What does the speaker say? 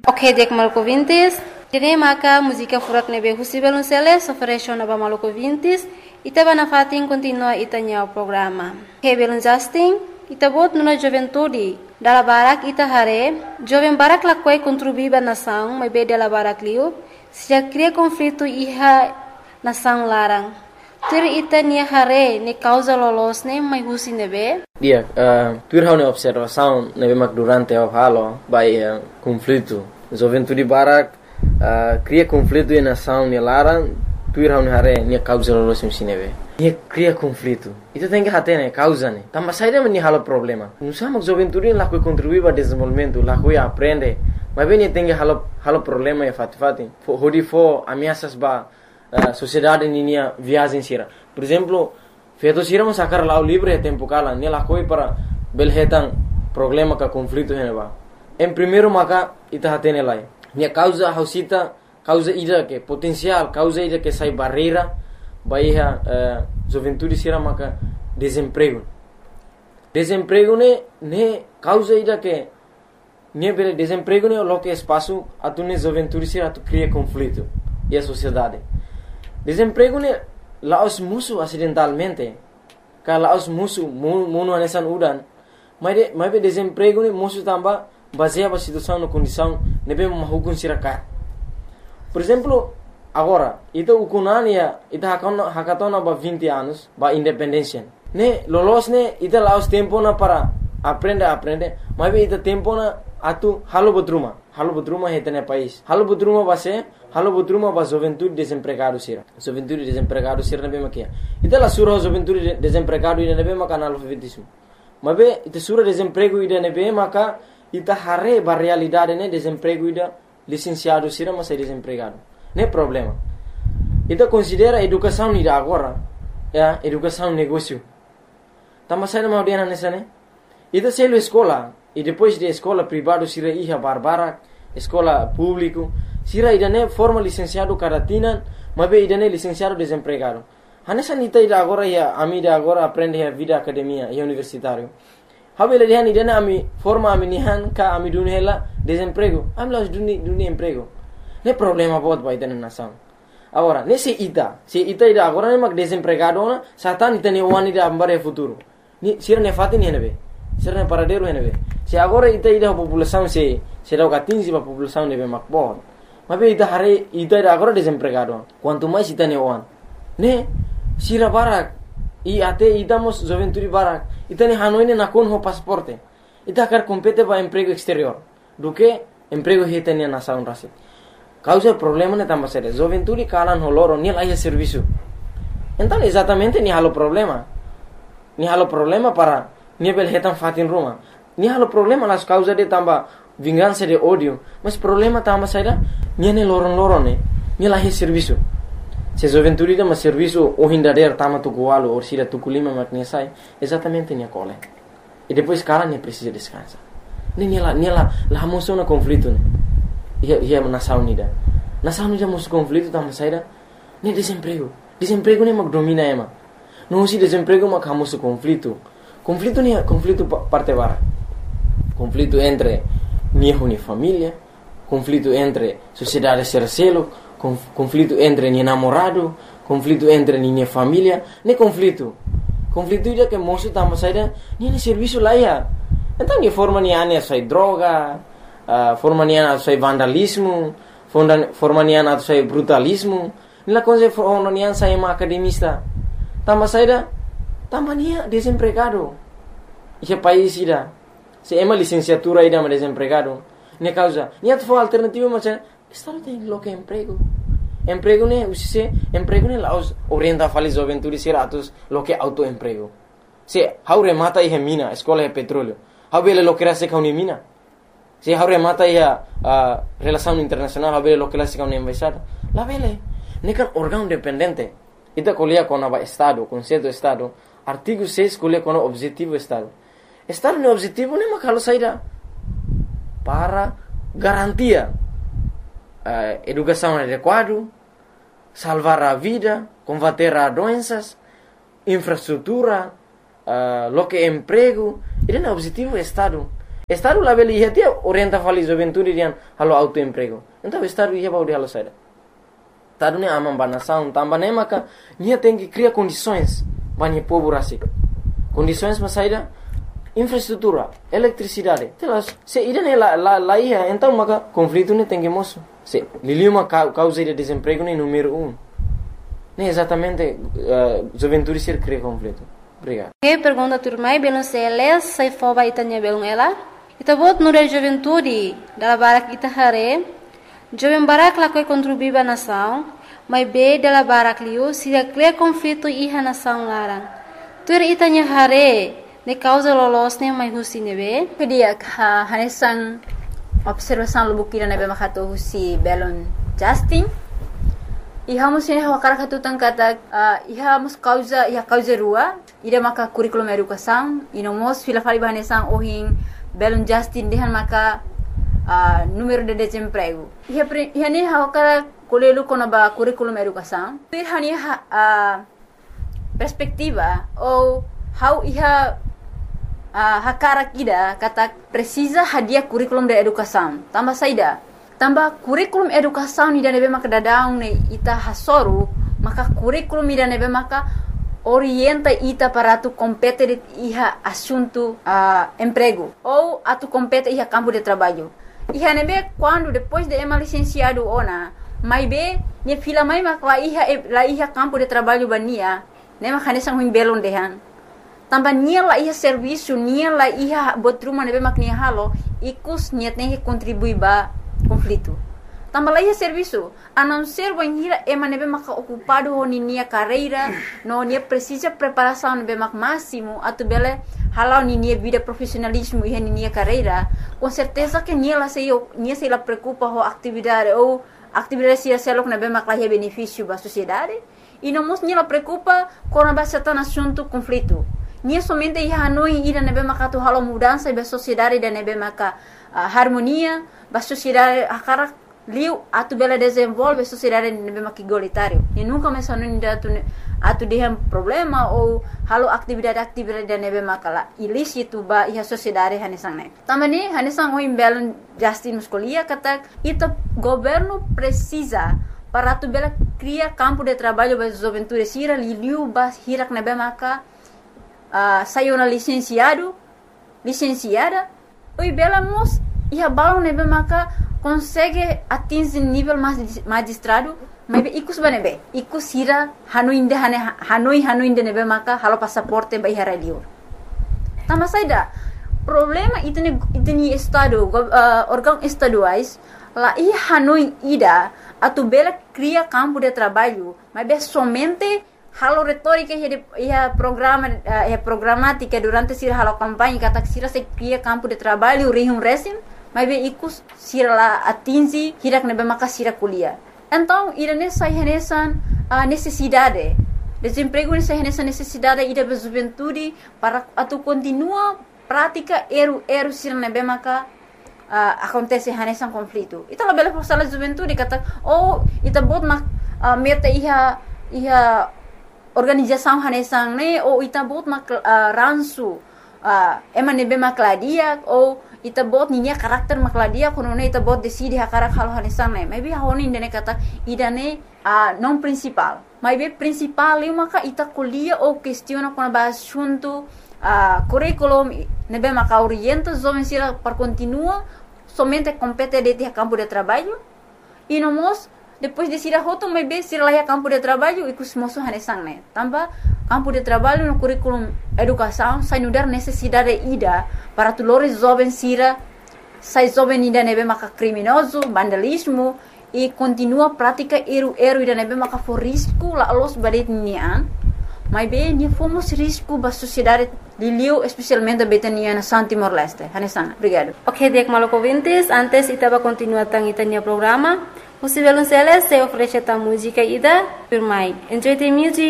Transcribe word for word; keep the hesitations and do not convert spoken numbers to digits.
Ok, dek Maluku Vintis. Dine maka música furak nebe husi belunceles ofereció naba Maluku Vintis. Ita bana fatin continua itanya o programa. Ok, belun Justin. Ita bot nuna juventude. Dala barak ita hare. Joven barak lakwai contribuiba nação, mas be dala barak liu. Se cria conflito iha nação larang. Tur ita nia hare ne causa lolos ne mai husi nebe. Dia, uh, tur hau ne observação nebe mak durante o halo by uh, conflito. Juventude barak uh, cria conflito e nação ne larang. Tur hau ne hare ne causa lolos ne nebe. Nia cria conflito. Ita tem que hate ne causa ne. Tamba saída me ni halo problema. Não sama juventude lá que contribui para desenvolvimento, lá que aprende. Mas bem tem que halo halo problema e fati fati. Hodi fo ameaças ba Uh, sociedade ninia viagem sira. Por exemplo, feito sira um sacar lá o livre é tempo cala, ne la coi para belhetan problema ka conflito heneba. Em primeiro maka ita hatene lai. Ne causa hausita, causa ida que potencial, causa ida que sai barreira, baiha uh, juventude sira maka desemprego. Desemprego ne ne causa ida que ne bele desemprego ne lo que espaço atune juventude sira tu cria conflito e a sociedade. Desemprego ne laos musuh acidentalmente. Ka laos musuh munu anesan udan. Mas de, mas be desemprego ne musuh tamba baseia ba situação no condição nebe mahukun siraka. Por exemplo, agora, ita ukunania ita hakona hakatona ba vinte anos ba independência. Ne lolos ne ita laos tempo na para aprende aprende, mas be ita tempo na atu halo botruma. Halo botruma hetene país. Halo botruma base Halo botruma ba juventude desempregado sira. Juventude desempregado sira nebe makia. Ita la sura juventude desempregado ida nebe maka analfabetismo. Mabe ita sura desemprego ida nebe maka ita hare ba realidade ne desemprego ida licenciado sira mas é desempregado. Ne problema. Ita considera educação ida agora, ya, educação negócio. Tamba sai ma dia nessa ne. Ita selo escola e depois de escola privado sira iha barbara, escola público sira idane forma licenciado caratina, mas be idane licenciado desempregado. Hanessa nita ida agora ya ami ida agora aprende a vida academia e universitário. Habele dihan idane ami forma ami nihan ka ami dunhela desemprego. Ami las duni duni emprego. Ne problema bot ba idane nação. Agora, nesse ita, se ita ida agora ne mak desempregado na, satan ita ne wani ida ambare futuro. Ni sira ne fati ni henebe. Sira ne paradero henebe. Se agora ita ida população se se dá quinze ba população nebe mak bot. Mas be ita hare ita ida agora desempregado. Quanto mais ita ne wan. Ne sira barak i ate ita mos juventude barak. Ita ne hanoi ne nakon ho pasaporte. Ita kar compete ba emprego exterior. Do que emprego hita ne nação rasi. Causa problema ne tamba sere. Juventude kalan ho loro ni lai serviço. Então exatamente ni halo problema. Ni halo problema para ni bel hetan fatin Roma. Ni halo problema las causa de tamba vingança de ódio, mas problema tamba saída niane loron-loron ne, ni lahi serviço. Se juventude dama serviço o hindader tama tu gualo ou sira tu kulima matnia sai, exatamente nia cole. E depois cara ne precisa descansar. Ne ni la ni la la moção na conflito ne. Ia ia nação unida. Nação unida moção conflito tama saída ne desemprego. Desemprego ne mag domina ema. Não se desemprego mag hamoso conflito. Conflito ne conflito parte bara. Conflito entre niho ni família, conflito entre sociedade sercelo, conf, conflito entre ni namorado, conflito entre ni família, ne conflito. Conflito ida que moço tamba saída, ni ne serviço lá ia. Então ni forma ni ane sai droga, uh, forma ni ane sai vandalismo, forma, forma ni ane sai brutalismo, ni la coisa forma ni ane sai uma academista. Tamba saída, tamba ni desempregado. Ia país ida. Se ema licenciatura ida ma desempregado, ne causa, ni at for alternativa ma se estado tem lo que emprego. Emprego ne usise, emprego ne laos orienta fali juventude siratos lo que autoemprego. Se haure mata e mina, escola e petróleo. Habele lo que era se kauni mina. Se haure mata e a uh, relação internacional, habele lo que la se kauni embaixada. La vele, ne kan órgão dependente. Ita colia con aba estado, conceito estado, artigo seis colia con objetivo estado. Estado no objetivo nem makalo saída para garantia uh, educação adequada, salvar a vida, combater a doenças, infraestrutura, uh, lo que emprego, ele é o objetivo do Estado. Estado label ia dia orienta fali juventude dian halo autoemprego. Então estado ia baudi halo saida. Estado ne amam banação, tamba ne maka nia tem que criar condições bani povo rasik. Condições mas saida infraestrutura, eletricidade. Telas, se ida ne la la la ia, então maka conflito ne tem que moço. Se liliu uma causa de desemprego ne número um. Nem exatamente uh, juventude ser cria conflito. Obrigado. Que pergunta turmai belum seles sai foba itanya belum ela. Ita bot nura juventude dala barak ita hare. Jovem barak la koi contribui ba nação, mas be dala barak liu sida cria conflito iha nação larang. Tur itanya hare ne causa lolos ne mai husi nebe. Kedia ha hanesan observação lubukira nebe makato husi belon Justin. Iha mus ini hawakara katutan kata uh, iha mus causa iha causa rua ida maka curriculum educação ino mos fila fali bahanesan ohin belon Justin dehan maka uh, número de desemprego iha pre, iha ni hawakara kolelu kono ba curriculum educação iha ni ha, uh, perspectiva ou how iha uh, hakara kida kata precisa hadiah curriculum de educação tambah saida tambah kurikulum educação ni dane be maka dadang ne ita hasoru maka kurikulum ni dane be maka orienta ita para tu compete iha assunto uh, emprego ou atu compete iha campo de trabalho iha nebe quando depois de ema licenciado ona mai be ne fila mai maka iha la iha campo de trabalho bania ne maka ne sang belon dehan tambah nia la iha serviço nia la iha botruma nebe mak nia halo ikus niat ne contribui ba conflito. Tambah lagi serviço, a não ser banhira ema nebe maka ocupado honi nia carreira, no nia precisa preparação nebe mak máximo, atu bele halau ni nia vida profissionalismo e ni nia carreira, com certeza que nia la sei nia sei la preocupa ho atividade ou atividade se selok nebe mak lahi benefício ba sociedade, e não mos nia la preocupa com a certain assunto conflito. Nia somente ia hanoi ida nebe maka tu halau mudança ba sociedade da nebe maka uh, harmonia ba sociedade akara liu atu bela desenvolve sociedade nebe maka igualitário e nunca mais anu atu atu dehem problema ou halo atividade atividade da nebe maka la ilícito ba ia sociedade hanesang ne tamani hanesang o imbelon Justin muscolia kata ita governo precisa para atu bela cria campo de trabalho ba juventude sira liu ba hirak nebe maka uh, sayona licenciado licenciada oi bela mos ia balão nebe maka consegue atingir nível magistrado mas ikus ba nebe ikus hira hanoi inde hane hanoi hanoi inde nebe maka halo passaporte ba ihara liur tambah saida problema itene itene estado uh, órgão estaduais lá i hanoi ida atu bela cria campo de trabalho mas be somente halo retórica e a programa e a programática durante sira halo campanha kata sira se cria campo de trabalho rihum resim mas be ikus sira la atingi hirak nebe maka sira kuliah então irane sai hanesan a necessidade desemprego ne sai hanesan necessidade ida be juventude para atu continua prática eru eru sira nebe maka uh, acontece hanesan conflito ita la bela forsala juventude kata oh ita bot mak uh, meta iha iha organização hanesang ne ou ita bot mak uh, ransu uh, ema nebe makladia ou ita bot ninya karakter makladia kono ne ita bot decide hakarak halo hanesang ne maybe honi ndene kata idane uh, non principal maybe principal eu maka ita kuliah ou questiona kono ba assunto uh, curriculum nebe maka orienta jovem sira para continua somente compete de ter campo de trabalho e no mos depois de sira hoto mai be sira laia campo de trabalho ikus moso hanesang ne tambah campo de trabalho no curriculum educação sai nudar necessidade ida para tulores jovem sira sai jovem ida nebe maka criminoso vandalismo e continua prática eru eru ida nebe maka for risco la los badet nian mai be ni fomos risco ba sociedade liliu especialmente betania na San Timor Leste hanesang obrigado. Ok, dek maloko vintes antes itaba continua tang itania programa. Musivelon Celes se oferece ta música ida firmai. Enjoy the music.